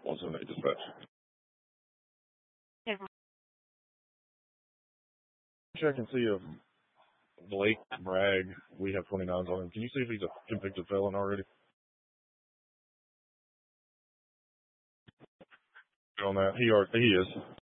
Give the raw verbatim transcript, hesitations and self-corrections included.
one seven eight dispatch. Check and see if Blake Bragg, we have twenty-nines on him. Can you see if he's a convicted felon already? On that, he are he is.